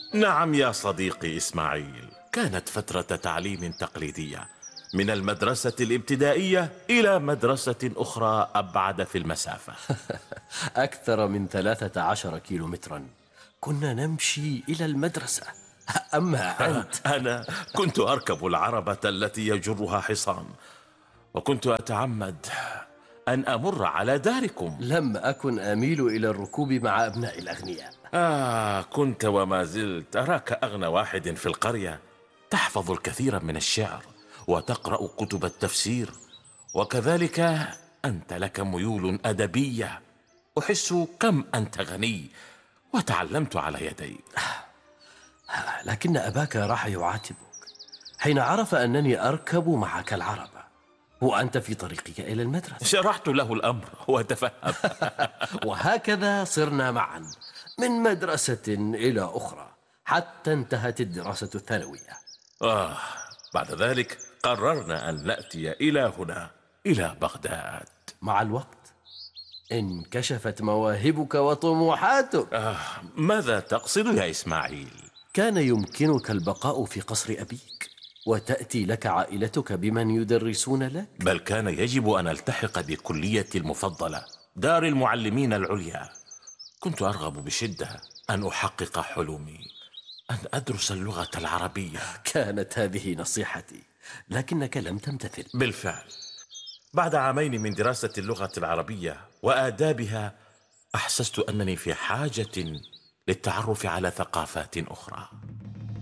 نعم يا صديقي إسماعيل، كانت فترة تعليم تقليدية، من المدرسة الابتدائية إلى مدرسة أخرى أبعد في المسافة. أكثر من 13 كيلومترا كنا نمشي إلى المدرسة. أما أنت؟ أنا كنت أركب العربة التي يجرها حصان، وكنت أتعمد أن أمر على داركم. لم أكن أميل إلى الركوب مع أبناء الأغنياء. كنت وما زلت أراك أغنى واحد في القرية، تحفظ الكثير من الشعر وتقرأ كتب التفسير، وكذلك أنت لك ميول أدبية. أحس كم أنت غني، وتعلمت على يديك. لكن أباك راح يعاتبك حين عرف أنني أركب معك العربة وأنت في طريقك إلى المدرسة. شرحت له الأمر وتفهم. وهكذا صرنا معا من مدرسة إلى أخرى حتى انتهت الدراسة الثانوية. آه بعد ذلك قررنا أن نأتي إلى هنا، إلى بغداد. مع الوقت انكشفت مواهبك وطموحاتك. ماذا تقصد يا إسماعيل؟ كان يمكنك البقاء في قصر أبيك وتأتي لك عائلتك بمن يدرسون لك. بل كان يجب أن ألتحق بكليتي المفضلة، دار المعلمين العليا. كنت أرغب بشدة أن أحقق حلمي، أن أدرس اللغة العربية. كانت هذه نصيحتي، لكنك لم تمتثل. بالفعل، بعد عامين من دراسة اللغة العربية وآدابها، أحسست أنني في حاجة للتعرف على ثقافات أخرى.